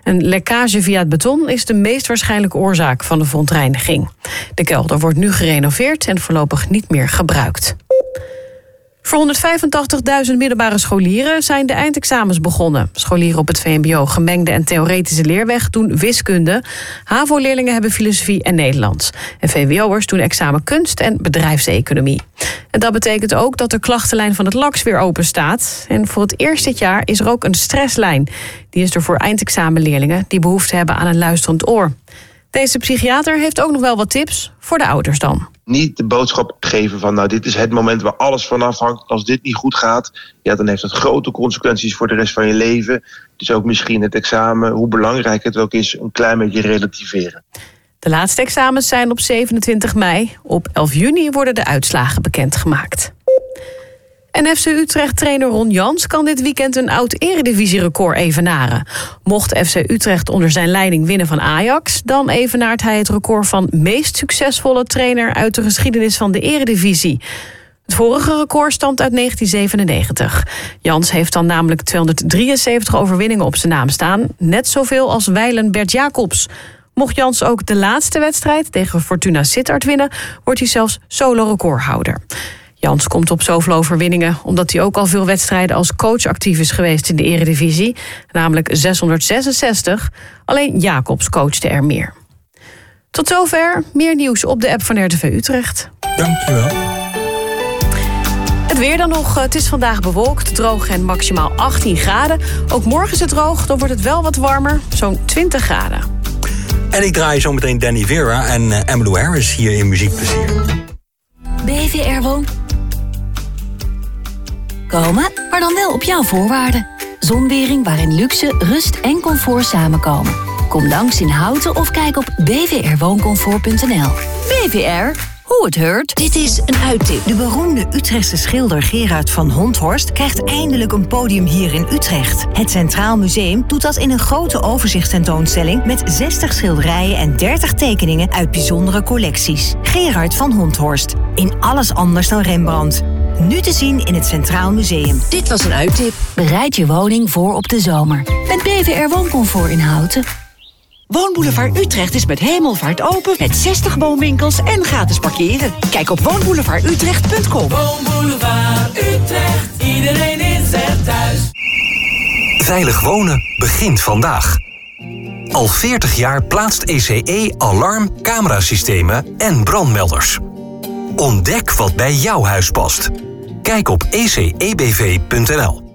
Een lekkage via het beton is de meest waarschijnlijke oorzaak van de verontreiniging. De kelder wordt nu gerenoveerd en voorlopig niet meer gebruikt. Voor 185.000 middelbare scholieren zijn de eindexamens begonnen. Scholieren op het VMBO gemengde en theoretische leerweg doen wiskunde. HAVO-leerlingen hebben filosofie en Nederlands. En VWO'ers doen examen kunst en bedrijfseconomie. En dat betekent ook dat de klachtenlijn van het LAX weer open staat. En voor het eerst dit jaar is er ook een stresslijn. Die is er voor eindexamenleerlingen die behoefte hebben aan een luisterend oor. Deze psychiater heeft ook nog wel wat tips voor de ouders dan. Niet de boodschap geven van dit is het moment waar alles van afhangt. Als dit niet goed gaat, dan heeft dat grote consequenties voor de rest van je leven. Dus ook misschien het examen, hoe belangrijk het ook is, een klein beetje relativeren. De laatste examens zijn op 27 mei. Op 11 juni worden de uitslagen bekendgemaakt. En FC Utrecht-trainer Ron Jans kan dit weekend een oud-eredivisie-record evenaren. Mocht FC Utrecht onder zijn leiding winnen van Ajax, dan evenaart hij het record van meest succesvolle trainer uit de geschiedenis van de eredivisie. Het vorige record stamt uit 1997. Jans heeft dan namelijk 273 overwinningen op zijn naam staan, net zoveel als wijlen Bert Jacobs. Mocht Jans ook de laatste wedstrijd tegen Fortuna Sittard winnen, wordt hij zelfs solo-recordhouder. Jans komt op zoveel overwinningen omdat hij ook al veel wedstrijden als coach actief is geweest in de eredivisie, namelijk 666. Alleen Jacobs coachte er meer. Tot zover. Meer nieuws op de app van RTV Utrecht. Dankjewel. Het weer dan nog. Het is vandaag bewolkt, droog en maximaal 18 graden. Ook morgen is het droog, dan wordt het wel wat warmer, zo'n 20 graden. En ik draai zometeen Danny Vera en Emmylou Harris hier in Muziekplezier. BVR Woon. Komen, maar dan wel op jouw voorwaarden. Zonwering waarin luxe, rust en comfort samenkomen. Kom langs in Houten of kijk op bvrwooncomfort.nl. BVR, hoe het heurt. Dit is een uittip. De beroemde Utrechtse schilder Gerard van Honthorst krijgt eindelijk een podium hier in Utrecht. Het Centraal Museum doet dat in een grote overzichtstentoonstelling met 60 schilderijen en 30 tekeningen uit bijzondere collecties. Gerard van Honthorst. In alles anders dan Rembrandt. Nu te zien in het Centraal Museum. Dit was een uittip. Bereid je woning voor op de zomer. Met BVR Wooncomfort in Houten. Woonboulevard Utrecht is met hemelvaart open, met 60 woonwinkels en gratis parkeren. Kijk op woonboulevardutrecht.com. Woonboulevard Utrecht, iedereen is er thuis. Veilig wonen begint vandaag. Al 40 jaar plaatst ECE alarm, camerasystemen en brandmelders. Ontdek wat bij jouw huis past. Kijk op ecebv.nl.